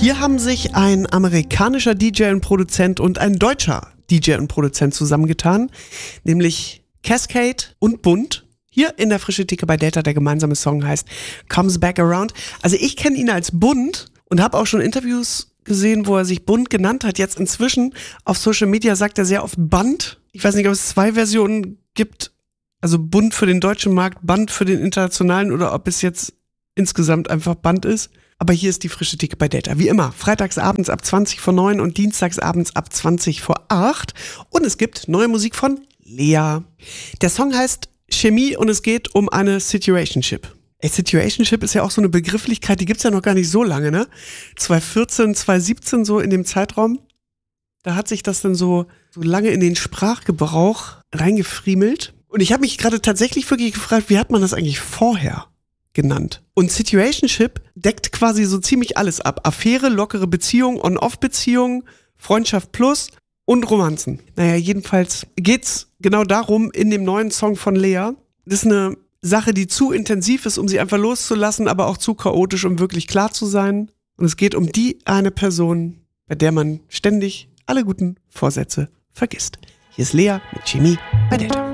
Hier haben sich ein amerikanischer DJ und Produzent und ein deutscher DJ und Produzent zusammengetan, nämlich Cascade und Bunt. Hier in der Frische Theke bei Delta, der gemeinsame Song heißt Comes Back Around. Also ich kenne ihn als Bunt und habe auch schon Interviews gesehen, wo er sich Bunt genannt hat. Jetzt inzwischen auf Social Media sagt er sehr oft Band. Ich weiß nicht, ob es 2 Versionen gibt. Also Bunt für den deutschen Markt, Band für den internationalen oder ob es jetzt insgesamt einfach Band ist. Aber hier ist die Frische Theke bei Delta. Wie immer, freitags abends ab 20 vor 9 und dienstags abends ab 20 vor 8. Und es gibt neue Musik von Lea. Der Song heißt Chemie und es geht um eine Situationship. Situationship ist ja auch so eine Begrifflichkeit, die gibt's ja noch gar nicht so lange, ne? 2014, 2017 so in dem Zeitraum. Da hat sich das dann so lange in den Sprachgebrauch reingefriemelt. Und ich habe mich gerade tatsächlich wirklich gefragt, wie hat man das eigentlich vorher genannt? Und Situationship deckt quasi so ziemlich alles ab. Affäre, lockere Beziehung, On-Off-Beziehung, Freundschaft plus und Romanzen. Naja, jedenfalls geht's genau darum in dem neuen Song von Lea. Das ist eine Sache, die zu intensiv ist, um sie einfach loszulassen, aber auch zu chaotisch, um wirklich klar zu sein. Und es geht um die eine Person, bei der man ständig alle guten Vorsätze vergisst. Hier ist Lea mit Chemie bei Delta.